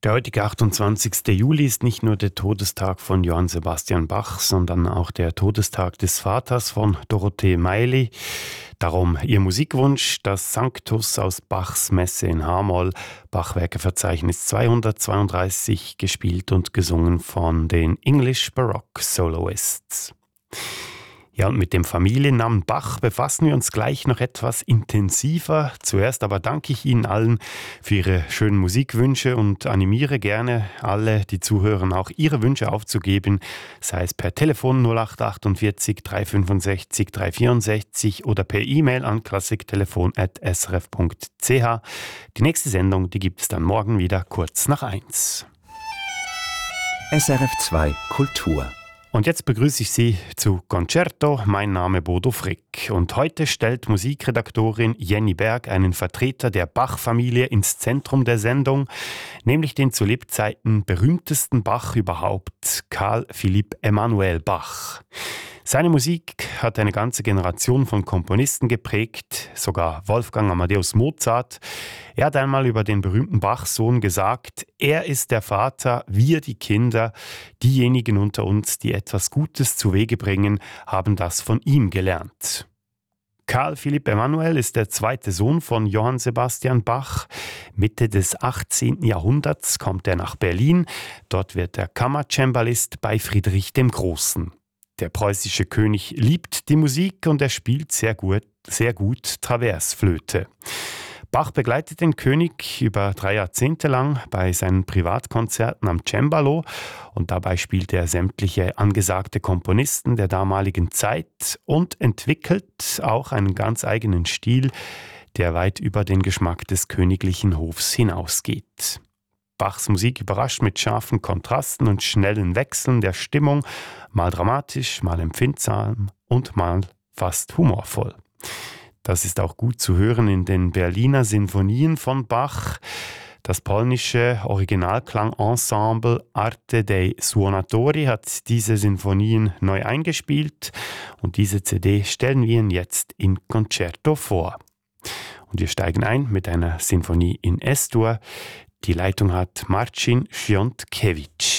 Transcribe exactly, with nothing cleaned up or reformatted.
Der heutige achtundzwanzigste Juli ist nicht nur der Todestag von Johann Sebastian Bach, sondern auch der Todestag des Vaters von Dorothee Meili. Darum ihr Musikwunsch, das Sanctus aus Bachs Messe in H-Moll, Bachwerkeverzeichnis zweihundertzweiunddreißig, gespielt und gesungen von den English Baroque Soloists. Ja, und mit dem Familiennamen Bach befassen wir uns gleich noch etwas intensiver. Zuerst aber danke ich Ihnen allen für Ihre schönen Musikwünsche und animiere gerne alle, die zuhören, auch ihre Wünsche aufzugeben, sei es per Telefon null acht achtundvierzig dreihundertfünfundsechzig dreihundertvierundsechzig oder per E-Mail an klassiktelefon at s r f punkt c h. Die nächste Sendung, die gibt es dann morgen wieder kurz nach eins. S R F zwei Kultur. Und jetzt begrüße ich Sie zu Concerto. Mein Name Bodo Frick. Und heute stellt Musikredaktorin Jenny Berg einen Vertreter der Bach-Familie ins Zentrum der Sendung, nämlich den zu Lebzeiten berühmtesten Bach überhaupt, Carl Philipp Emanuel Bach. Seine Musik hat eine ganze Generation von Komponisten geprägt, sogar Wolfgang Amadeus Mozart. Er hat einmal über den berühmten Bach-Sohn gesagt, er ist der Vater, wir die Kinder. Diejenigen unter uns, die etwas Gutes zu Wege bringen, haben das von ihm gelernt. Carl Philipp Emanuel ist der zweite Sohn von Johann Sebastian Bach. Mitte des achtzehnten Jahrhunderts kommt er nach Berlin. Dort wird er Kammercembalist bei Friedrich dem Großen. Der preußische König liebt die Musik und er spielt sehr gut, sehr gut Traversflöte. Bach begleitet den König über drei Jahrzehnte lang bei seinen Privatkonzerten am Cembalo und dabei spielt er sämtliche angesagte Komponisten der damaligen Zeit und entwickelt auch einen ganz eigenen Stil, der weit über den Geschmack des königlichen Hofs hinausgeht. Bachs Musik überrascht mit scharfen Kontrasten und schnellen Wechseln der Stimmung, mal dramatisch, mal empfindsam und mal fast humorvoll. Das ist auch gut zu hören in den Berliner Sinfonien von Bach. Das polnische Originalklangensemble Arte dei Suonatori hat diese Sinfonien neu eingespielt und diese C D stellen wir Ihnen jetzt in Concerto vor. Und wir steigen ein mit einer Sinfonie in S-Dur. Die Leitung hat Marcin Świątkiewicz.